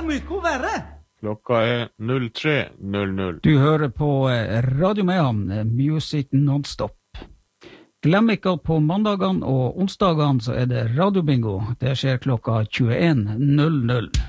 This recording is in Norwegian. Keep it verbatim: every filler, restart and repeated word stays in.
mye verre. Klokka er null tre null null. Du hører på Radio Mehamn, Music Non-Stop. Glem ikke at på mandagene og onsdagene så er det radiobingo. Det skjer klokka tjueen null null.